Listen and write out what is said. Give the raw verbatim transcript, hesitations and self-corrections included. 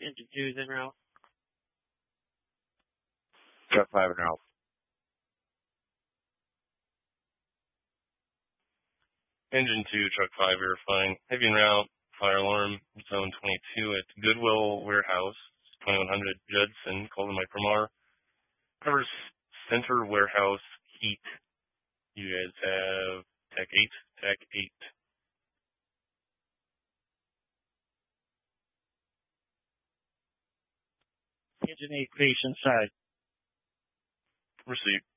Engine two is en route. Truck five en route. Engine two, truck five, verifying. Heavy en route, fire alarm, zone twenty-two at Goodwill Warehouse, twenty-one hundred Judson, calling my Primar. Covers Center Warehouse Heat. You guys have Tech eight, Tech eight. Engine eight, patient side. Receipt.